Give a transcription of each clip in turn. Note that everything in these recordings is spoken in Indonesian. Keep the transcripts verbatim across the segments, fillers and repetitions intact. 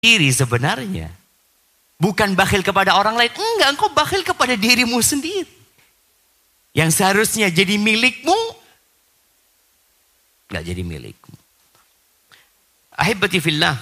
diri sebenarnya. Bukan bakhil kepada orang lain. Enggak, engkau bakhil kepada dirimu sendiri. Yang seharusnya jadi milikmu, enggak jadi milikmu. Ahibati fillah.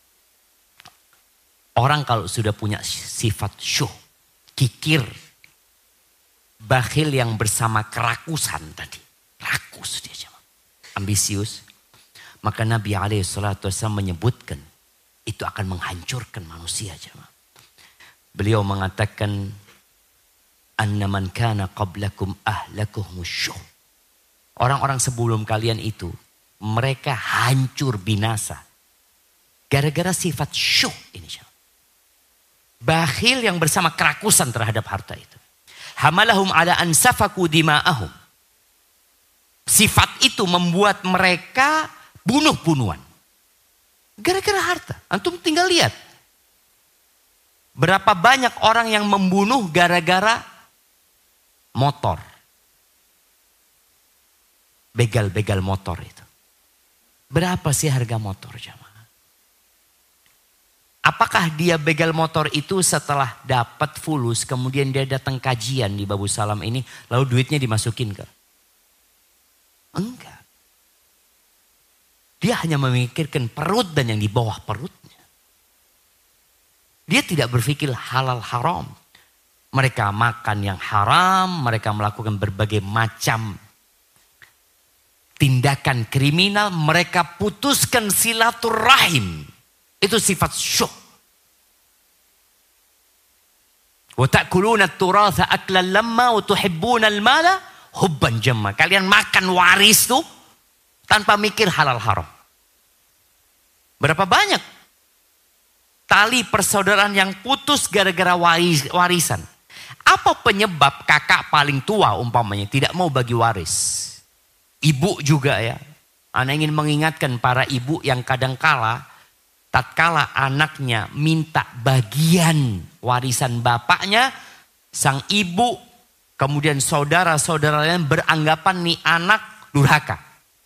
Orang kalau sudah punya sifat syuh, kikir, bakhil yang bersama kerakusan tadi. Rakus dia cuma. Ambisius. Maka Nabi alaihi salatu wasallam menyebutkan. Itu akan menghancurkan manusia cuma. Beliau mengatakan. Anna man kana qablakum ahlakuhumus syuh. Orang-orang sebelum kalian itu. Mereka hancur binasa. Gara-gara sifat syuh ini cuma. Bakhil yang bersama kerakusan terhadap harta itu. Hamalahum ala ansafaku dima'ahum. Sifat itu membuat mereka bunuh-bunuhan. Gara-gara harta. Antum tinggal lihat. Berapa banyak orang yang membunuh gara-gara motor. Begal-begal motor itu. Berapa sih harga motor jamaah? Apakah dia begal motor itu setelah dapat fulus, kemudian dia datang kajian di Babu Salam ini, lalu duitnya dimasukin ke? Enggak. Dia hanya memikirkan perut dan yang di bawah perutnya. Dia tidak berpikir halal haram. Mereka makan yang haram, mereka melakukan berbagai macam tindakan kriminal, mereka putuskan silaturahim. Itu sifat syuh. Wa ta'kuluna at-turatha aklan lamma wa tuhibbuna al-mala hubban jamma. Kalian makan waris tuh tanpa mikir halal haram. Berapa banyak tali persaudaraan yang putus gara-gara waris, warisan. Apa penyebab kakak paling tua umpamanya tidak mau bagi waris? Ibu juga ya. Ana ingin mengingatkan para ibu yang kadangkala tatkala anaknya minta bagian warisan bapaknya, sang ibu kemudian saudara-saudaranya beranggapan nih anak durhaka.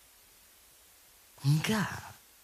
Enggak.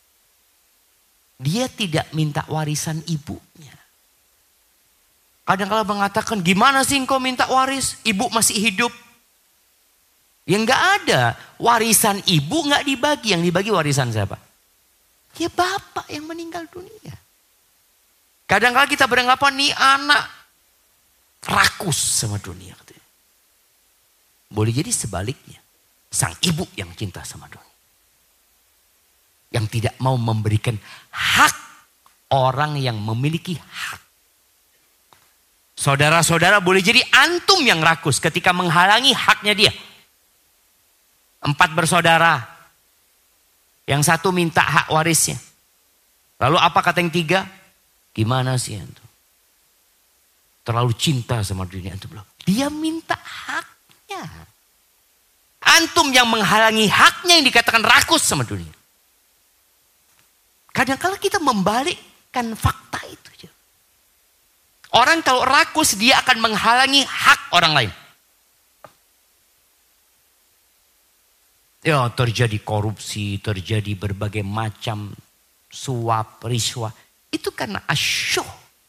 Dia tidak minta warisan ibunya. Kadang-kala mengatakan, gimana sih engkau minta waris? Ibu masih hidup. Ya enggak ada. Warisan ibu enggak dibagi. Yang dibagi warisan siapa? Ya bapak yang meninggal dunia. Kadang-kala kita beranggapan nih anak rakus sama dunia. Boleh jadi sebaliknya. Sang ibu yang cinta sama dunia. Yang tidak mau memberikan hak orang yang memiliki hak. Saudara-saudara boleh jadi antum yang rakus ketika menghalangi haknya dia. Empat bersaudara. Yang satu minta hak warisnya. Lalu apa kata yang tiga? Gimana sih antum? Terlalu cinta sama dunia antum. Dia minta haknya. Antum yang menghalangi haknya yang dikatakan rakus sama dunia. Kadang-kala kita membalikkan fakta itu. Orang kalau rakus dia akan menghalangi hak orang lain. Ya terjadi korupsi, terjadi berbagai macam suap, riswah. Itu karena asyuh.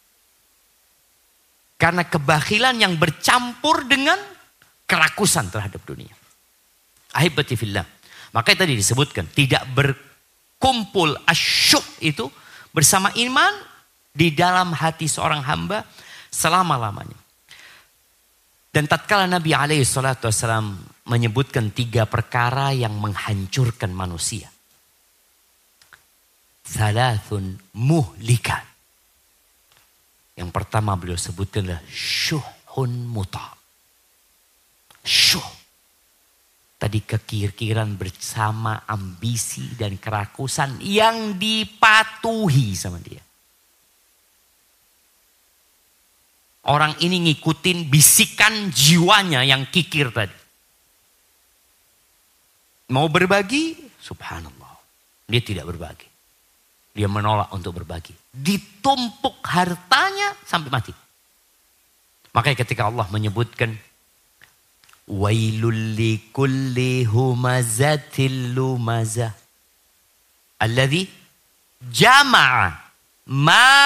Karena kebakhilan yang bercampur dengan kerakusan terhadap dunia. Ahibati fillah. Makanya tadi disebutkan tidak berkumpul asyuh itu bersama iman di dalam hati seorang hamba selama-lamanya. Dan tatkala Nabi alaihi salatu wassalam menyebutkan tiga perkara yang menghancurkan manusia. Thalathun muhlikat. Yang pertama beliau sebutkan adalah syuhun muta. Syuh. Tadi kekir-kiran bersama ambisi dan kerakusan yang dipatuhi sama dia. Orang ini ngikutin bisikan jiwanya yang kikir tadi. Mau berbagi, subhanallah. Dia tidak berbagi. Dia menolak untuk berbagi. Ditumpuk hartanya sampai mati. Makanya ketika Allah menyebutkan wailul likulli humazatil lumazah alladzi jama'a Ma